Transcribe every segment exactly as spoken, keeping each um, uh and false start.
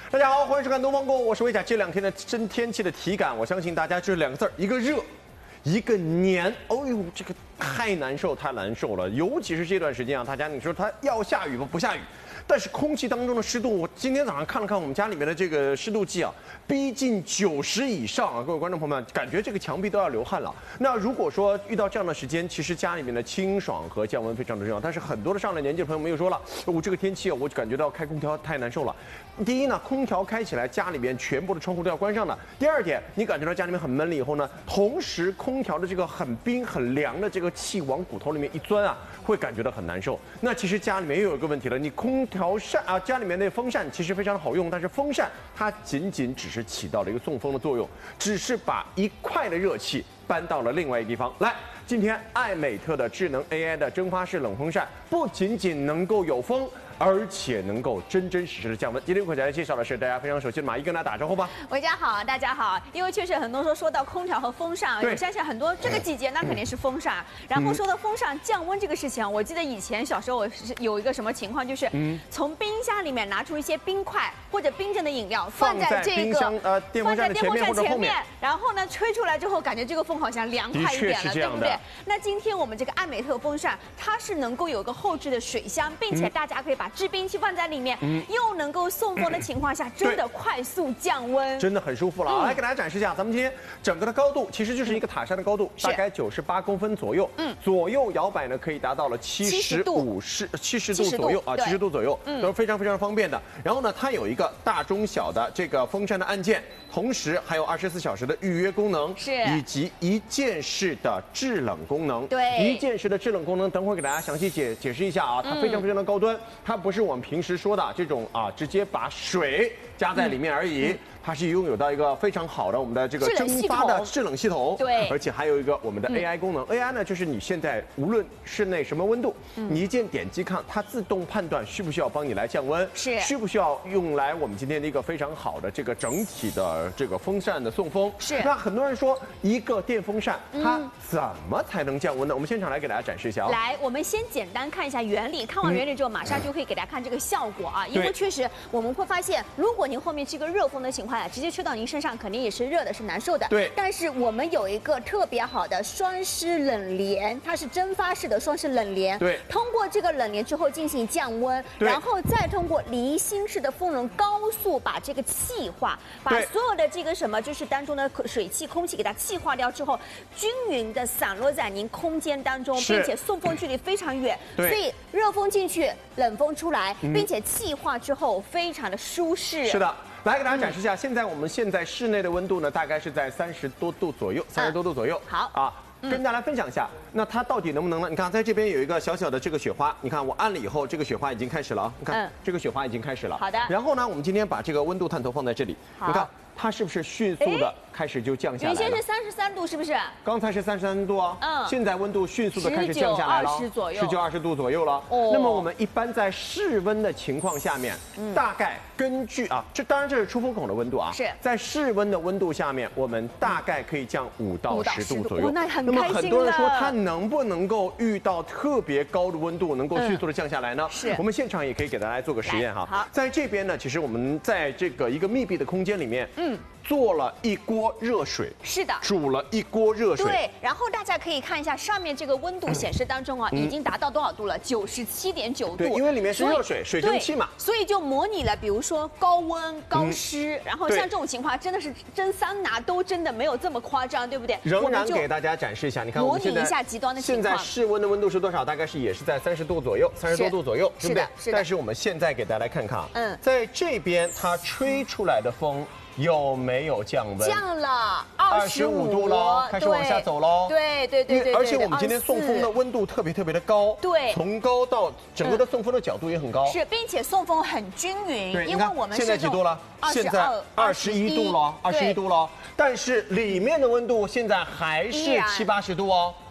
大家好，欢迎收看《东方购》，我是魏甲。这两天的真天气的体感，我相信大家就是两个字儿，一个热，一个黏。哦呦，这个太难受，太难受了。尤其是这段时间啊，大家你说它要下雨不不下雨，但是空气当中的湿度，我今天早上看了看我们家里面的这个湿度计啊，逼近九十以上啊，各位观众朋友们，感觉这个墙壁都要流汗了。那如果说遇到这样的时间，其实家里面的清爽和降温非常的重要。但是很多的上了年纪的朋友们又说了，我这个天气啊，我感觉到开空调太难受了。第一呢，空调开起来，家里边全部的窗户都要关上的。第二点，你感觉到家里面很闷了以后呢，同时空调的这个很冰很凉的这个气往骨头里面一钻啊，会感觉到很难受。那其实家里面又有一个问题了，你空调扇啊，家里面那风扇其实非常好用，但是风扇它仅仅只是起到了一个送风的作用，只是把一块的热气搬到了另外一个地方来。今天艾美特的智能 A I 的蒸发式冷风扇，不仅仅能够有风，而且能够真真实实的降温。今天我给大家介绍的是大家非常熟悉的马伊，跟大家打招呼吧。 维嘉好，大家好。因为确实很多说说到空调和风扇，我相信很多这个季节那肯定是风扇。然后说到风扇降温这个事情，我记得以前小时候我是有一个什么情况，就是从冰箱里面拿出一些冰块或者冰镇的饮料，放在这个呃电风扇的前面或者后面， 然后呢吹出来之后，感觉这个风好像凉快一点了，对不对？那今天我们这个艾美特风扇，它是能够有个后置的水箱，并且大家可以把制冰器放在里面，嗯、又能够送风的情况下，真的快速降温， 真的很舒服了。嗯、来给大家展示一下，咱们今天整个的高度其实就是一个塔山的高度，大概九十八公分左右，嗯，左右摇摆呢可以达到了七十五十七十度左右啊，七十度左右，嗯，都是非常非常方便的。然后呢，它有一个大中小的这个风扇的按键，同时还有二十四小时的预约功能， 是以及一键式的制冷功能。 对， 一键式的制冷功能，等会儿给大家详细解解释一下啊，它非常非常的高端，它不是我们平时说的这种啊，直接把水加在里面而已。嗯它是拥有到一个非常好的我们的这个蒸发的制冷系统， 对， 而且还有一个我们的 A I 功能。嗯、A I 呢，就是你现在无论室内什么温度，嗯、你一键点击看，它自动判断需不需要帮你来降温， 是需不需要用来我们今天的一个非常好的这个整体的这个风扇的送风。 是。 那很多人说一个电风扇它怎么才能降温呢？我们现场来给大家展示一下啊。 来，我们先简单看一下原理，看完原理之后，马上就可以给大家看这个效果啊。因为确实我们会发现，如果您后面是一个热风的情况下，直接吹到您身上肯定也是热的，是难受的。 对， 但是我们有一个特别好的双湿冷帘，它是蒸发式的双湿冷帘。 对， 通过这个冷帘之后进行降温，然后再通过离心式的风容高速把这个气化，把所有的这个什么就是当中的水汽、空气给它气化掉之后，均匀的散落在您空间当中，并且送风距离非常远，所以热风进去，冷风出来，并且气化之后非常的舒适。 是的。来给大家展示一下，嗯、现在我们现在室内的温度呢，大概是在三十多度左右，三十多度左右。 嗯、好啊，跟大家分享一下，那它到底能不能呢？你看，在这边有一个小小的这个雪花，你看我按了以后，这个雪花已经开始了啊，你看、嗯、这个雪花已经开始了。 好的。 然后呢，我们今天把这个温度探头放在这里，你看它是不是迅速的开始就降下来了？ 原先是三十三度，是不是？ 刚才是三十三度啊，嗯，现在温度迅速的开始降下来了， 十九、二十左右， 十九、二十度左右了。哦。那么我们一般在室温的情况下面，嗯、大概根据啊，这当然这是出风口的温度啊， 是在室温的温度下面，我们大概可以降五到十度左右。 那很那么很多人说它能不能够遇到特别高的温度，能够迅速的降下来呢？ 是。 我们现场也可以给大家做个实验哈。 好， 在这边呢，其实我们在这个一个密闭的空间里面，嗯。做了一锅热水， 是的， 煮了一锅热水。 对，然后大家可以看一下上面这个温度显示当中啊，嗯、已经达到多少度了？九十七点九度。 对，因为里面是热水，水蒸气嘛， 所以就模拟了，比如说高温、高湿，嗯、然后像这种情况真的是蒸桑拿都真的没有这么夸张，对不对？ 仍然给大家展示一下，你看我们模拟一下极端的情况。 现在室温的温度是多少？大概是也是在三十度左右，三十多度左右，对不对？ 是的。 但是我们现在给大家来看看啊，嗯，在这边它吹出来的风。有没有降温？ 降了二十五度喽，开始往下走喽。 对对对对。 而且我们今天送风的温度特别特别的高， 对， 从高到整个的送风的角度也很高， 是，并且送风很均匀。 对， 因为我们现在几度了？现在二十一度了，二十一度了。但是里面的温度现在还是七八十度哦，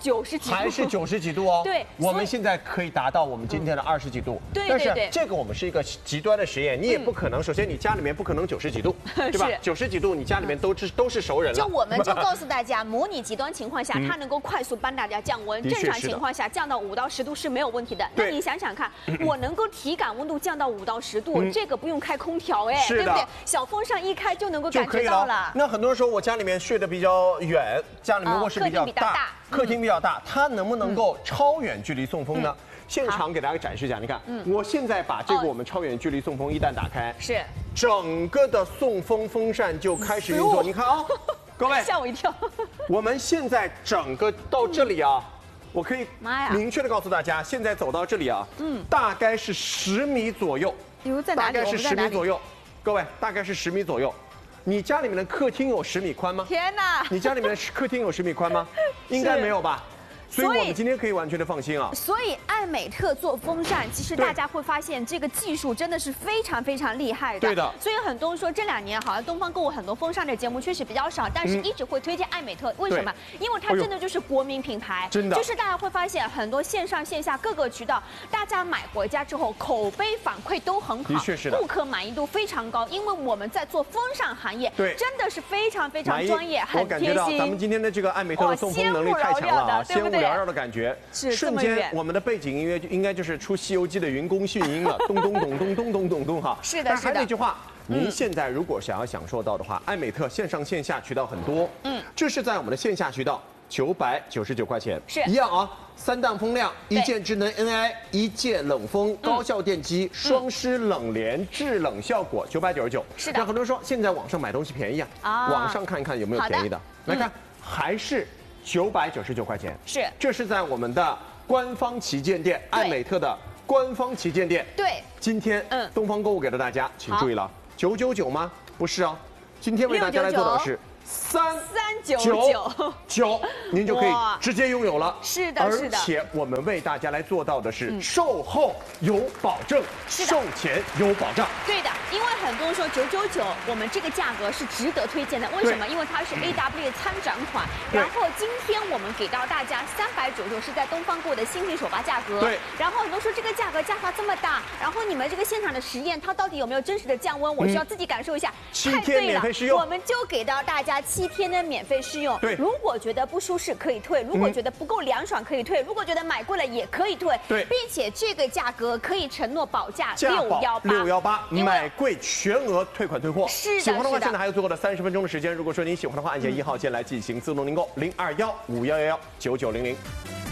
九十几度， 还是九十几度哦。 对， 我们现在可以达到我们今天的二十几度。 对但是对对这个我们是一个极端的实验，你也不可能，首先你家里面不可能九十几度，对吧？九十几度你家里面都是都是熟人了。 就我们就告诉大家，模拟极端情况下，它能够快速帮大家降温。正常情况下降到五到十度是没有问题的。那你想想看，我能够体感温度降到五到十度，这个不用开空调哎，对不对？小风扇一开就能够感觉到了。 那很多人说我家里面睡得比较远，家里面卧室比较大，客厅比较大，它能不能够超远距离送风呢？现场给大家展示一下，你看，我现在把这个我们超远距离送风一旦打开， 是整个的送风风扇就开始运作。你看啊，各位， 吓我一跳。 我们现在整个到这里啊。我可以明确的告诉大家，现在走到这里啊，嗯，大概是十米左右， 比如在哪里？ 大概是十米左右，各位，大概是十米左右。你家里面的客厅有十米宽吗？ 天哪！ 你家里面的客厅有十米宽吗？应该没有吧。所以我们今天可以完全的放心啊。 所以艾美特做风扇，其实大家会发现这个技术真的是非常非常厉害的。 对的。 所以很多人说这两年好像东方购物很多风扇的节目确实比较少，但是一直会推荐艾美特。为什么？因为它真的就是国民品牌。 真的。 就是大家会发现很多线上线下各个渠道，大家买回家之后口碑反馈都很好， 的确是的。 顾客满意度非常高，因为我们在做风扇行业， 对， 真的是非常非常专业，很贴心。 我感觉到咱们今天的这个艾美特的送风能力太强了啊，仙雾缭绕的感觉。瞬间，我们的背景音乐就应该就是出《西游记》的云宫迅音了，咚咚咚咚咚咚咚咚哈。 是的， 但还是那句话，您现在如果想要享受到的话，艾美特线上线下渠道很多，嗯，这是在我们的线下渠道九百九十九块钱， 是一样啊。三档风量，一键智能 N I， 一键冷风，高效电机，双湿冷连制冷效果，九百九十九。 是的。 那很多人说现在网上买东西便宜啊，啊，网上看看有没有便宜的。来看，还是九百九十九块钱。 是。这是在我们的官方旗舰店艾美特的官方旗舰店。 对。 今天，嗯，东方购物给了大家，请注意了，九九九吗？不是啊，今天为大家来做的是。三三九九九，您就可以直接拥有了。 是的，是的。 而且我们为大家来做到的是售后有保证，售前有保障。 对的，因为很多人说九九九，我们这个价格是值得推荐的。为什么？因为它是 A W 参展款。然后今天我们给到大家三百九十九，是在东方购物的新品首发价格。 对。 然后很多说这个价格价差这么大，然后你们这个现场的实验，它到底有没有真实的降温？我需要自己感受一下。 七天免费试用， 我们就给到大家。七天的免费试用， 对， 如果觉得不舒适可以退，如果觉得不够凉爽可以退，如果觉得买贵了也可以退， 对， 并且这个价格可以承诺保价六幺八， 六幺八，买贵全额退款退货。 是的， 喜欢的话现在还有最后的三十分钟的时间，如果说您喜欢的话，按键一号键来进行自动订购，零二幺五幺幺幺九九零零。